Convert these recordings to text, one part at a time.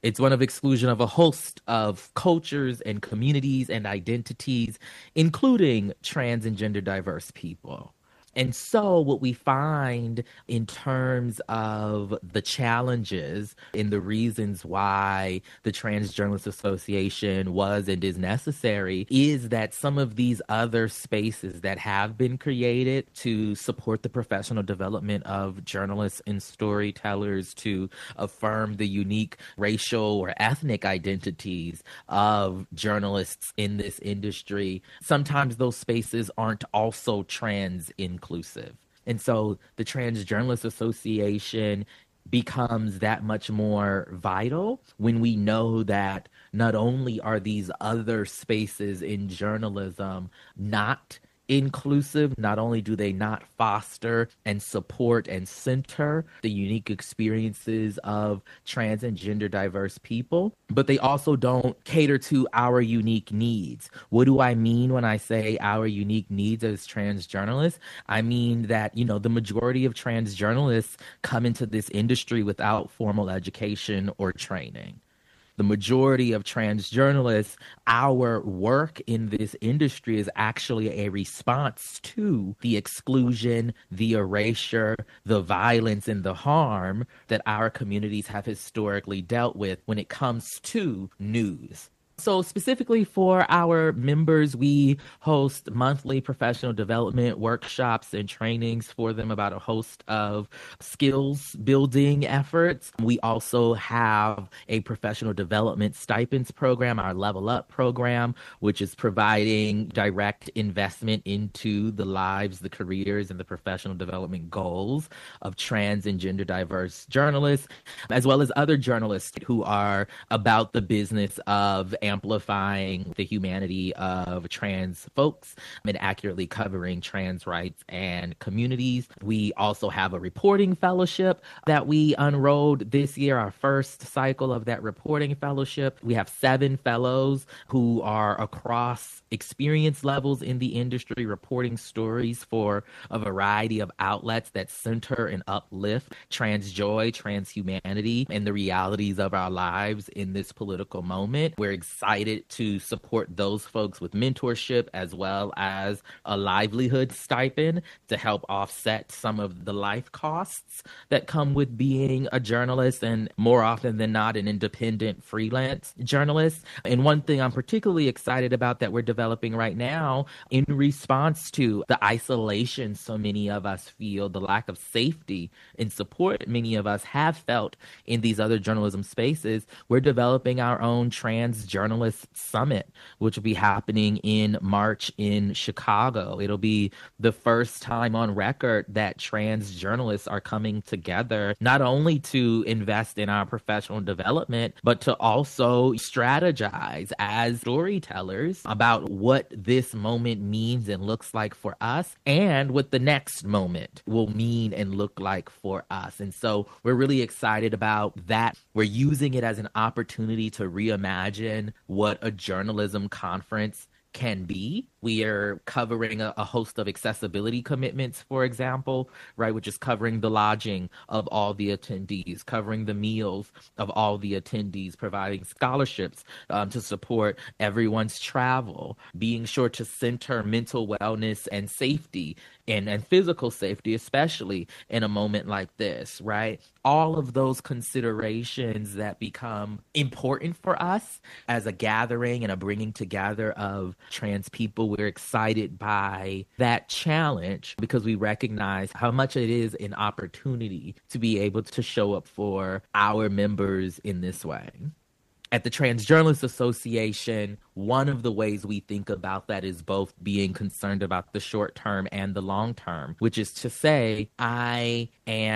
It's one of exclusion of a host of cultures and communities and identities, including trans and gender diverse people. And so, what we find in terms of the challenges and the reasons why the Trans Journalists Association was and is necessary is that some of these other spaces that have been created to support the professional development of journalists and storytellers, to affirm the unique racial or ethnic identities of journalists in this industry, sometimes those spaces aren't also trans inclusive. And so the Trans Journalists Association becomes that much more vital when we know that not only are these other spaces in journalism not inclusive, not only do they not foster and support and center the unique experiences of trans and gender diverse people, but they also don't cater to our unique needs. What do I mean when I say our unique needs as trans journalists? I mean that, the majority of trans journalists come into this industry without formal education or training. The majority of trans journalists, our work in this industry is actually a response to the exclusion, the erasure, the violence, and the harm that our communities have historically dealt with when it comes to news. So specifically for our members, we host monthly professional development workshops and trainings for them about a host of skills building efforts. We also have a professional development stipends program, our Level Up program, which is providing direct investment into the lives, the careers, and the professional development goals of trans and gender diverse journalists, as well as other journalists who are about the business of amplifying the humanity of trans folks and accurately covering trans rights and communities. We also have a reporting fellowship that we unrolled this year, our first cycle of that reporting fellowship. We have 7 fellows who are across experience levels in the industry, reporting stories for a variety of outlets that center and uplift trans joy, trans humanity, and the realities of our lives in this political moment. We're excited to support those folks with mentorship as well as a livelihood stipend to help offset some of the life costs that come with being a journalist and more often than not an independent freelance journalist. And one thing I'm particularly excited about that we're developing right now in response to the isolation so many of us feel, the lack of safety and support many of us have felt in these other journalism spaces, we're developing our own Trans Journalist Summit, which will be happening in March in Chicago. It'll be the first time on record that trans journalists are coming together, not only to invest in our professional development, but to also strategize as storytellers about what this moment means and looks like for us and what the next moment will mean and look like for us. And so we're really excited about that. We're using it as an opportunity to reimagine what a journalism conference can be. We are covering a host of accessibility commitments, for example, right, which is covering the lodging of all the attendees, covering the meals of all the attendees, providing scholarships to support everyone's travel, being sure to center mental wellness and safety and physical safety, especially in a moment like this, right? All of those considerations that become important for us as a gathering and a bringing together of trans people. We're excited by that challenge because we recognize how much it is an opportunity to be able to show up for our members in this way. At the Trans Journalists Association, one of the ways we think about that is both being concerned about the short term and the long term, which is to say, I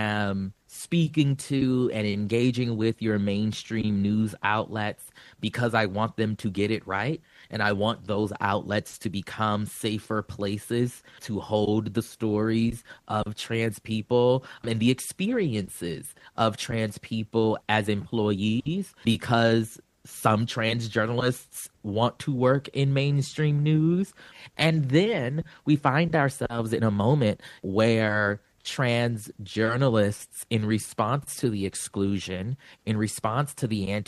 am speaking to and engaging with your mainstream news outlets because I want them to get it right. And I want those outlets to become safer places to hold the stories of trans people and the experiences of trans people as employees, because some trans journalists want to work in mainstream news. And then we find ourselves in a moment where trans journalists, in response to the exclusion, in response to the